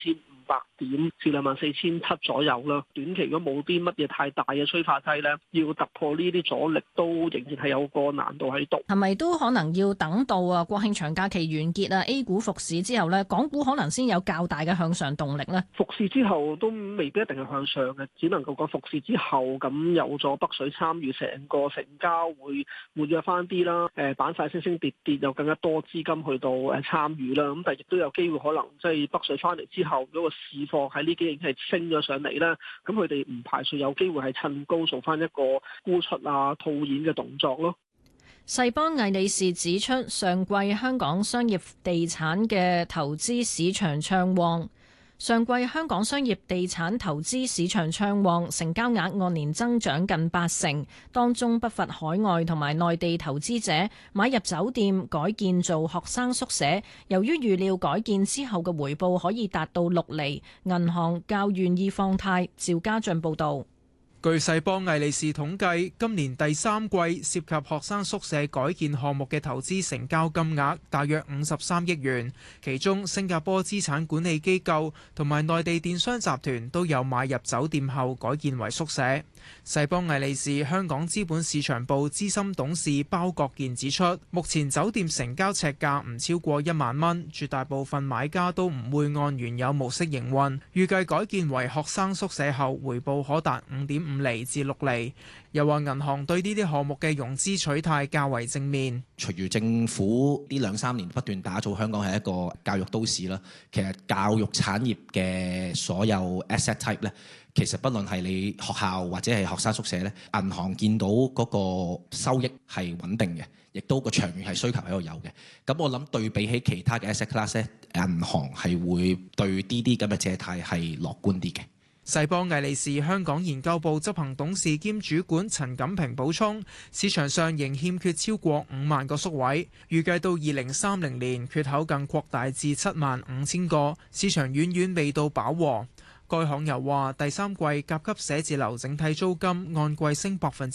點至24,700左右啦。短期如果冇啲乜嘢太大嘅催化劑咧，要突破呢啲阻力都仍然係有個難度喺度。 係咪都可能要等到國慶長假期完結啊 A 股復市之後咧，港股可能先有較大嘅向上動力咧？ 復市之後都未必一定係向上嘅，只能夠講復市之後咁有咗北水參與，成個成交會活躍翻啲啦。板塊升升跌跌，有更加多資金去到參與啦。咁但係亦都有機會可能即係北水翻嚟之後，嗰個市況喺呢幾日係升咗上嚟啦。咁佢哋唔排除有機會係趁高做翻一個沽出啊套現嘅動作咯。 世邦魏理仕指出，上季香港商業地產嘅投資市場暢旺。上季香港商業地產投資市場暢旺，成交額按年增長近80%，當中不乏海外同埋內地投資者買入酒店改建做學生宿舍。由於預料改建之後嘅回報可以達到6厘，銀行較願意放貸。趙家俊報導。 據世邦魏理仕統計，今年第三季涉及學生宿舍改建項目嘅投資成交金額大約53億元，其中新加坡資產管理機構同埋內地電商集團都有買入酒店後改建為宿舍。世邦魏理仕香港資本市場部資深董事包國健指出，目前酒店成交尺價唔超過1萬蚊，絕大部分買家都唔會按原有模式營運，預計改建為學生宿舍後回報可達5.5厘至6厘。又話銀行對呢啲項目嘅融資取態較為正面。 隨住政府呢2-3年不斷打造香港係一個教育都市啦，其實教育產業嘅所有 asset type 咧，其實不論係你學校或者係學生宿舍咧，銀行見到嗰個收益係穩定嘅，亦都個長遠係需求喺度有嘅。咁我諗對比起其他嘅 asset class 咧，銀行係會對呢啲咁嘅借貸係樂觀啲嘅。 世邦魏理仕香港研究部執行董事兼主管陳錦平補充，市場上仍欠缺超過5萬個宿位，預計到2030年缺口更擴大至75000個，市場遠遠未到飽和。該行又話，第三季甲級寫字樓整體租金按季升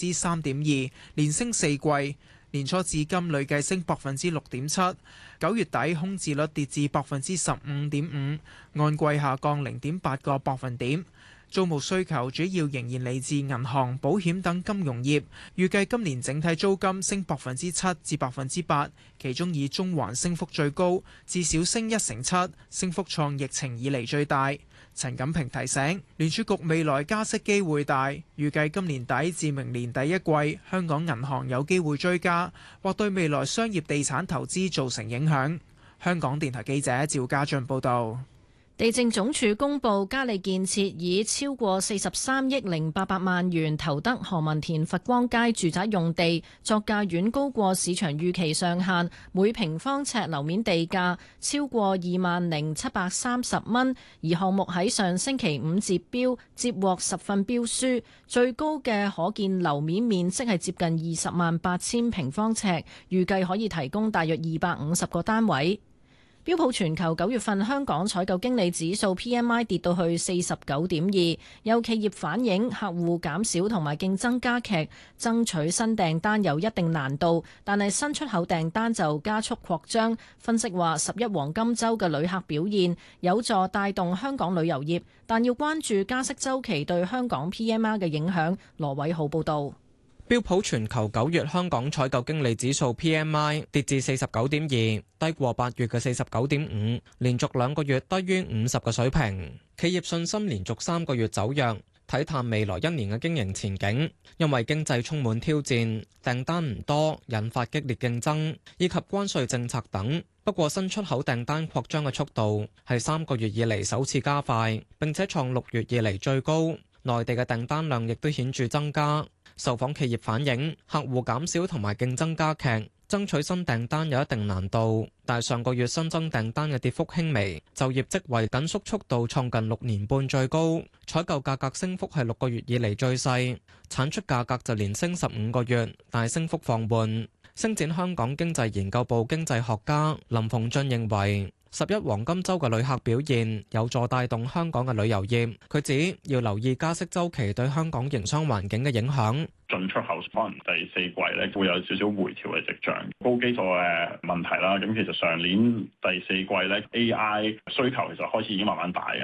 3.2%，連升4季，年初至今累計升6.7%。9月底空置率跌至15.5%，按季下降0.8個百分點。租務需求主要仍然嚟自銀行、保險等金融業，預計今年整體租金升7%至8%，其中以中環升幅最高，至少升1成7，升幅創疫情以嚟最大。陳錦平提醒，聯儲局未來加息機會大，預計今年底至明年第一季，香港銀行有機會追加，或對未來商業地產投資造成影響。香港電台記者趙家俊報導。 地政總署公布，嘉利建設以超過43億800萬元投得何文田佛光街住宅用地，作價遠高過市場預期上限，每平方尺樓面地價超過20,730蚊。而項目喺上星期5截標，接獲10份標書，最高嘅可建樓面面積係接近208,000平方尺，預計可以提供大約250個單位。標普全球9月份香港採購經理指數 PMI 跌到去49.2，有企業反映客戶減少同埋競爭加劇，爭取新訂單有一定難度，但係新出口訂單就加速擴張。分析話11黃金週嘅旅客表現有助帶動香港旅遊業，但要關注加息週期對香港 PMI 嘅影響。羅偉浩報導。 標普全球9月香港採購經理指數 PMI 跌至49.2，低過8月嘅49.5，連續2個月低於50嘅水平。企業信心連續3個月走弱，睇淡未來1年嘅經營前景，因為經濟充滿挑戰，訂單唔多，引發激烈競爭，以及關稅政策等。不過新出口訂單擴張嘅速度係3個月以嚟首次加快，並且創6月以嚟最高。內地嘅訂單量亦都顯著增加。受訪企業反映，客戶減少同埋競爭加劇，爭取新訂單有一定難度。但上個月新增訂單嘅跌幅輕微，就業職位緊縮速度創近6年半最高，採購價格升幅係6個月以嚟最細，產出價格就連升15個月，但升幅放緩。星展香港經濟研究部經濟學家林鳳俊認為， 11黃金週嘅旅客表現有助帶動香港嘅旅遊業。佢指要留意加息週期對香港營商環境嘅影響。 進出口可能第四季咧會有少少回調嘅跡象，高基礎嘅問題啦。咁其實上年第四季咧 AI 需求其實開始已經慢慢大嘅，